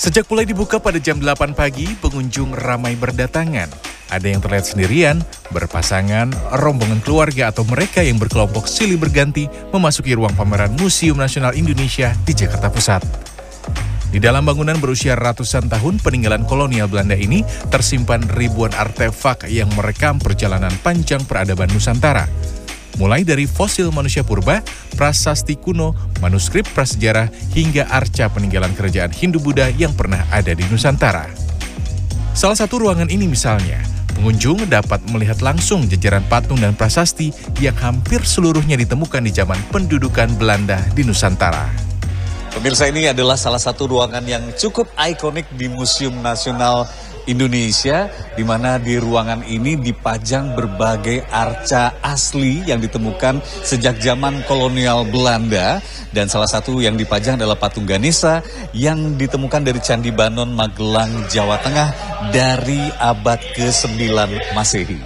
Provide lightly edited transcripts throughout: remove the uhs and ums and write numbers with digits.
Sejak mulai dibuka pada jam 8 pagi, pengunjung ramai berdatangan. Ada yang terlihat sendirian, berpasangan, rombongan keluarga atau mereka yang berkelompok silih berganti memasuki ruang pameran Museum Nasional Indonesia di Jakarta Pusat. Di dalam bangunan berusia ratusan tahun peninggalan kolonial Belanda ini tersimpan ribuan artefak yang merekam perjalanan panjang peradaban Nusantara. Mulai dari fosil manusia purba, prasasti kuno, manuskrip prasejarah, hingga arca peninggalan kerajaan Hindu-Buddha yang pernah ada di Nusantara. Salah satu ruangan ini misalnya, pengunjung dapat melihat langsung jajaran patung dan prasasti yang hampir seluruhnya ditemukan di zaman pendudukan Belanda di Nusantara. Pemirsa, ini adalah salah satu ruangan yang cukup ikonik di Museum Nasional Indonesia, di mana di ruangan ini dipajang berbagai arca asli yang ditemukan sejak zaman kolonial Belanda, dan salah satu yang dipajang adalah patung Ganesha yang ditemukan dari Candi Banon, Magelang, Jawa Tengah dari abad ke-9 Masehi.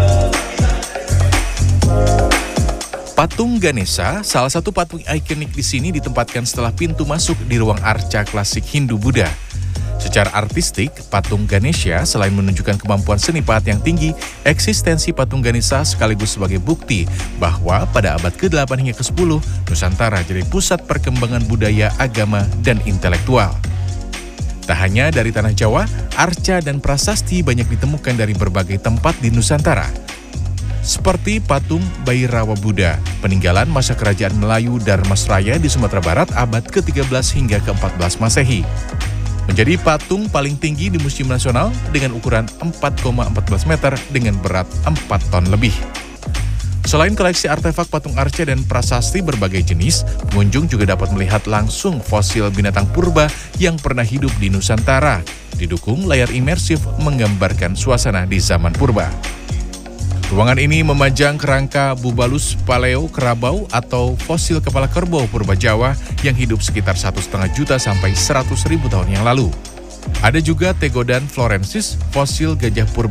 Patung Ganesha, salah satu patung ikonik di sini ditempatkan setelah pintu masuk di ruang arca klasik Hindu-Buddha. Secara artistik, patung Ganesha selain menunjukkan kemampuan seni pahat yang tinggi, eksistensi patung Ganesha sekaligus sebagai bukti bahwa pada abad ke-8 hingga ke-10, Nusantara jadi pusat perkembangan budaya, agama, dan intelektual. Tak hanya dari tanah Jawa, arca dan prasasti banyak ditemukan dari berbagai tempat di Nusantara. Seperti patung Bhairava Buddha, peninggalan masa kerajaan Melayu Dharmasraya di Sumatera Barat abad ke-13 hingga ke-14 Masehi. Menjadi patung paling tinggi di Museum Nasional dengan ukuran 4,14 meter dengan berat 4 ton lebih. Selain koleksi artefak patung arca dan prasasti berbagai jenis, pengunjung juga dapat melihat langsung fosil binatang purba yang pernah hidup di Nusantara. Didukung layar imersif menggambarkan suasana di zaman purba. Ruangan ini memajang kerangka Bubalus paleo kerabau atau fosil kepala kerbau purba Jawa yang hidup sekitar 1,5 juta sampai 100.000 tahun yang lalu. Ada juga Tegodan florensis, fosil gajah purba